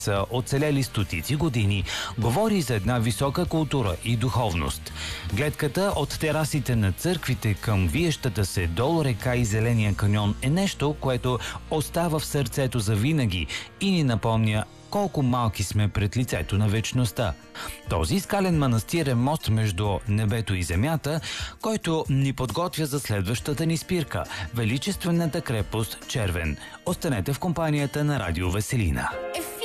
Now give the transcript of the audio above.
са оцелели стотици години, говори за една висока култура и духовност. Гледката от терасите на църквите към виещата се долу река и зеления каньон е нещо, което остава в сърцето за винаги и ни напомня колко малки сме пред лицето на вечността. Този скален манастир е мост между небето и земята, който ни подготвя за следващата ни спирка – величествената крепост Червен. Останете в компанията на Радио Веселина.